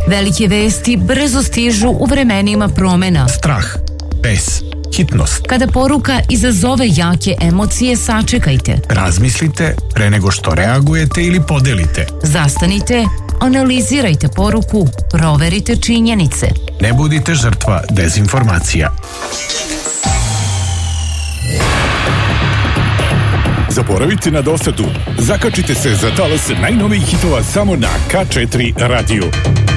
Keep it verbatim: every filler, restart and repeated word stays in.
Velike vesti brzo stižu u vremenima promena. Strah, bes, hitnost. Kada poruka izazove jake emocije, sačekajte. Razmislite pre nego što reagujete ili podelite. Zastanite, analizirajte poruku, proverite činjenice. Ne budite žrtva dezinformacija. Zaboravite na dosadu. Zakačite se za talas najnovijih hitova samo na K četiri radiju.